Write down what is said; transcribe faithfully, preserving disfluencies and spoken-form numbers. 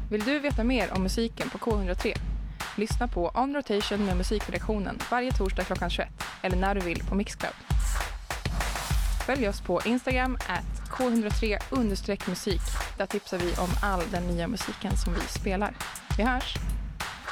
Vill du veta mer om musiken på K one oh three? Lyssna på On Rotation med musikredaktionen varje torsdag klockan tjugoett eller när du vill på Mixcloud. Följ oss på Instagram at K one oh three understreck musik. Där tipsar vi om all den nya musiken som vi spelar. Vi hörs!